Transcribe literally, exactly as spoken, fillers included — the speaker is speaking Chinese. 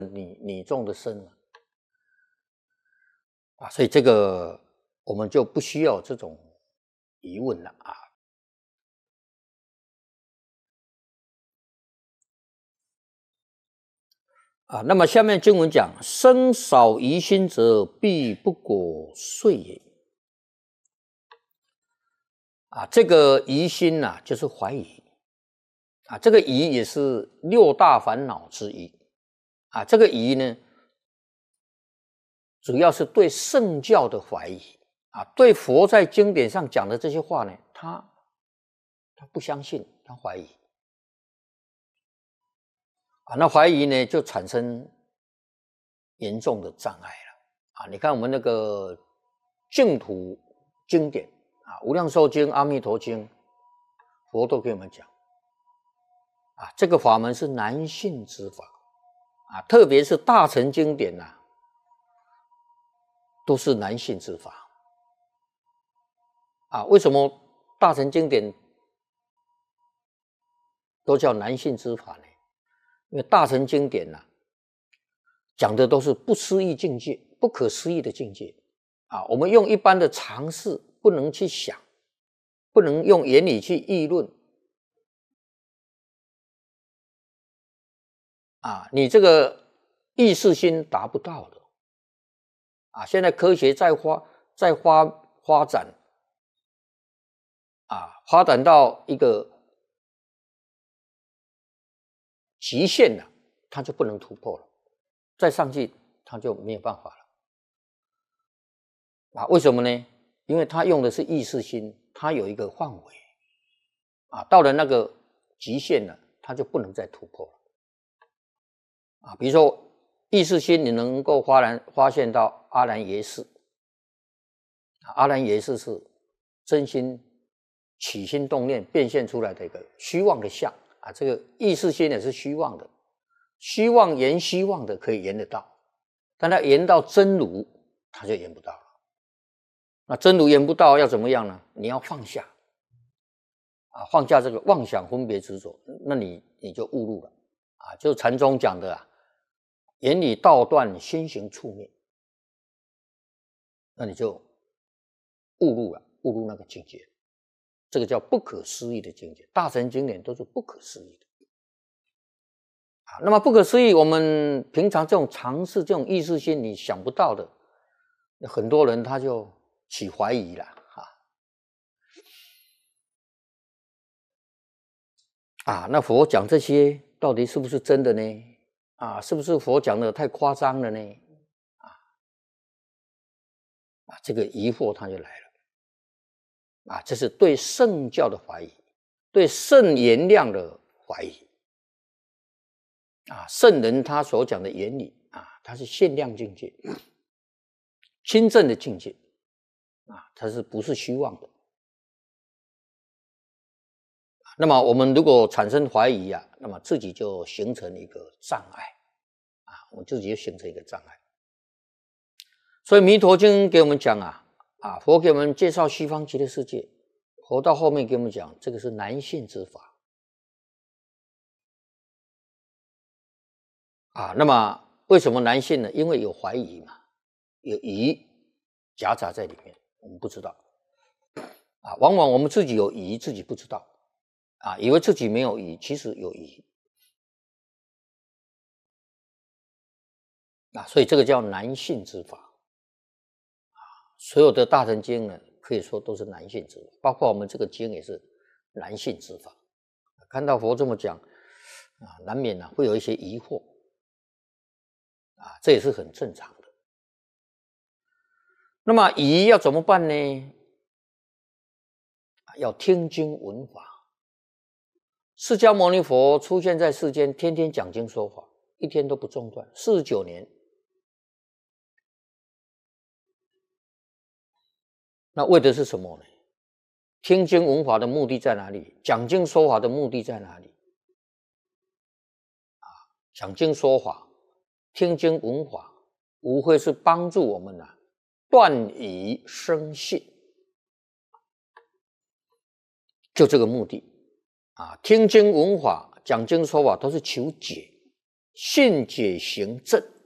你你种的身嘛，啊，所以这个我们就不需要这种疑问了啊。啊，那么下面经文讲：生少疑心者，必不果遂也。啊，这个疑心呐、啊，就是怀疑。啊，这个疑也是六大烦恼之一。啊，这个疑呢，主要是对圣教的怀疑。啊，对佛在经典上讲的这些话呢，他他不相信，他怀疑。啊，那怀疑呢，就产生严重的障碍了。啊，你看我们那个净土经典啊，《无量寿经》《阿弥陀经》，佛都给我们讲啊，这个法门是难信之法啊，特别是大乘经典呐、啊，都是难信之法啊。为什么大乘经典都叫难信之法呢？因为大乘经典呐、啊，讲的都是不思议境界、不可思议的境界啊。我们用一般的常识不能去想，不能用言语去议论啊。你这个意识心达不到的啊。现在科学在发在发发展啊，发展到一个极限了，它就不能突破了，再上去它就没有办法了啊。为什么呢？因为它用的是意识心，它有一个范围啊，到了那个极限了，它就不能再突破了啊。比如说意识心，你能够发然发现到阿兰耶识，阿兰耶识是真心起心动念变现出来的一个虚妄的相啊，这个意识心也是虚妄的，虚妄言虚妄的可以言得到，但它言到真如，它就言不到了。那真如言不到，要怎么样呢？你要放下啊，放下这个妄想分别执着，那你你就悟入了啊，就是禅宗讲的啊，言语道断，心行处灭，那你就悟入了，悟入那个境界。这个叫不可思议的境界，大乘经典都是不可思议的啊。那么不可思议，我们平常这种常识、这种意识心，你想不到的，很多人他就起怀疑了啊。啊，那佛讲这些到底是不是真的呢？啊，是不是佛讲的太夸张了呢？啊，啊，这个疑惑他就来了。啊，这是对圣教的怀疑，对圣言量的怀疑啊。圣人他所讲的言语啊，他是限量境界，清正的境界啊，他是不是虚妄的？那么我们如果产生怀疑啊，那么自己就形成一个障碍啊，我们自己就形成一个障碍。所以《弥陀经》给我们讲啊。啊，佛给我们介绍西方极乐世界，佛到后面给我们讲，这个是难信之法啊。那么为什么难信呢？因为有怀疑嘛，有疑夹杂在里面，我们不知道啊。往往我们自己有疑，自己不知道啊，以为自己没有疑，其实有疑啊。所以这个叫难信之法啊。所有的大乘经呢，可以说都是难信之法，包括我们这个经也是难信之法。看到佛这么讲啊，难免呢、啊、会有一些疑惑啊，这也是很正常的。那么疑要怎么办呢？要听经闻法。释迦牟尼佛出现在世间，天天讲经说法，一天都不中断，四十九年。那为的是什么呢？听经闻法的目的在哪里？讲经说法的目的在哪里？啊，讲经说法，听经闻法，无非是帮助我们啊断疑生信，就这个目的啊。听经闻法，讲经说法都是求解信解行证